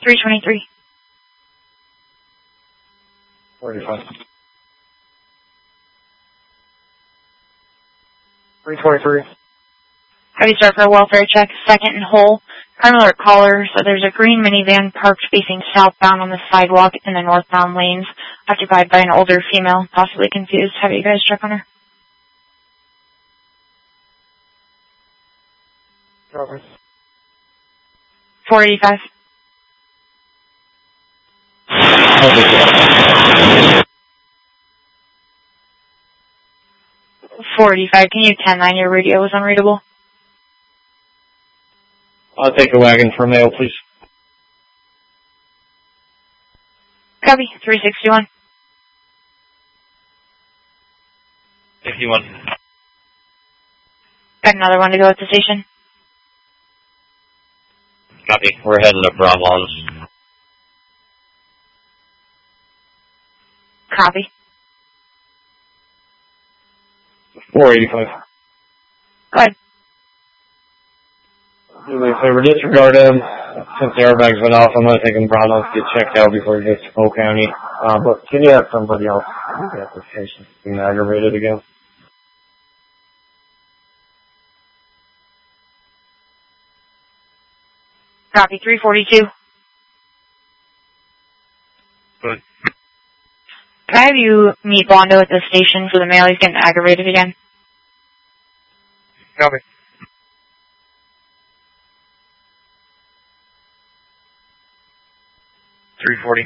323. 45. 323. Heavy start for a welfare check, second and whole. Crime alert caller, so there's a green minivan parked facing southbound on the sidewalk in the northbound lanes, occupied by an older female, possibly confused. Have you guys check on her? Copy. 485. 485, can you 10-9? Your radio was unreadable. I'll take a wagon for mail, please. Copy, 361. 51. Got another one to go at the station. Copy. We're heading to Bravo on this. Copy. 485. Go ahead. Do me a favor, disregard him. Since the airbags went off, I'm going to take him to Bravo to get checked out before he gets to Polk County. But can you have somebody else at the station being aggravated again? Copy, 342. Good. Can I have you meet Bondo at the station for the mail? He's getting aggravated again. Copy. 340.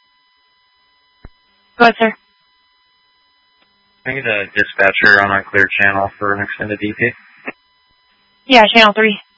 Go ahead, sir. I need a dispatcher on a clear channel for an extended DP. Yeah, channel 3.